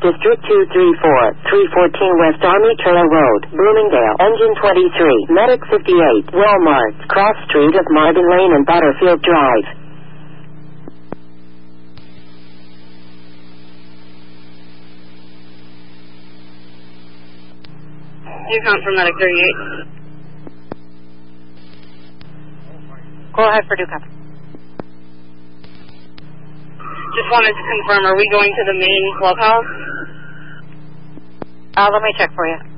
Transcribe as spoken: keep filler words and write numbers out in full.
District two three four, three fourteen West Army Trail Road, Bloomingdale, engine twenty-three, medic fifty-eight, Walmart, cross street of Marvin Lane and Butterfield Drive. You count for medic thirty-eight. Go ahead for Duke. Just wanted to confirm, are we going to the main clubhouse? Uh, let me check for you.